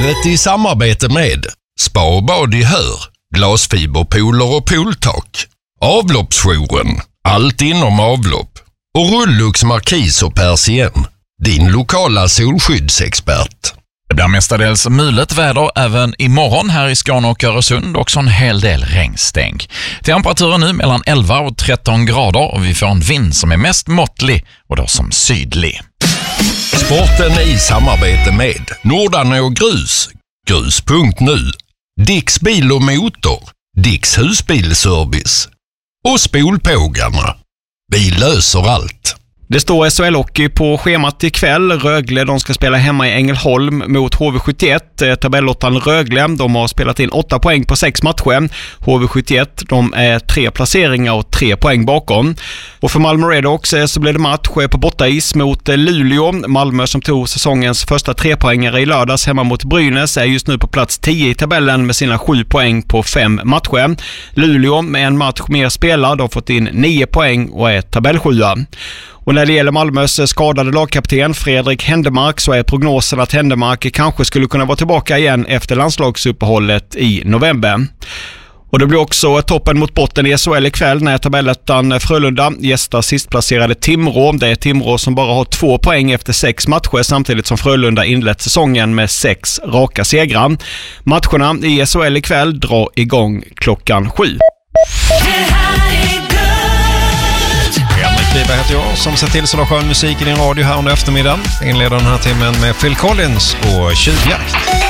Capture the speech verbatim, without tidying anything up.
Vädret i samarbete med Spa och bad i Hör, glasfiberpooler och pooltak, Avloppsjouren, allt inom avlopp och Rullux Markis och Persien, din lokala solskyddsexpert. Det blir mestadels mulet väder även imorgon här i Skåne och Öresund, också en hel del regnstänk. Temperaturen nu mellan elva och tretton grader och vi får en vind som är mest måttlig och då som sydlig. Sporten i samarbete med Nordarne och Grus, grus punkt nu, Dicks bil och motor, Dicks husbilservice och Spolpågarna. Vi löser allt. Det står S H L-hockey på schemat ikväll. Rögle, de ska spela hemma i Ängelholm mot H V sjuttioett. Tabellottan Rögle, de har spelat in åtta poäng på sex matcher. H V sjuttioett, de är tre placeringar och tre poäng bakom. Och för Malmö Redhawks så blev det match på bortais mot Luleå. Malmö, som tog säsongens första trepoängare i lördags hemma mot Brynäs, är just nu på plats tio i tabellen med sina sju poäng på fem matcher. Luleå, med en match mer spelad, har fått in nio poäng och är tabellsjua. Och när det gäller Malmös skadade lagkapten Fredrik Händemark så är prognosen att Händemark kanske skulle kunna vara tillbaka igen efter landslagsuppehållet i november. Och det blir också toppen mot botten i S H L ikväll när tabellettan Frölunda gästar sistplacerade Timrå. Det är Timrå som bara har två poäng efter sex matcher, samtidigt som Frölunda inlett säsongen med sex raka segrar. Matcherna i S H L ikväll drar igång klockan sju. Kliva heter jag som ser till så du har skön musik i din radio här under eftermiddagen. Inleder den här timmen med Phil Collins och tjuvjakt.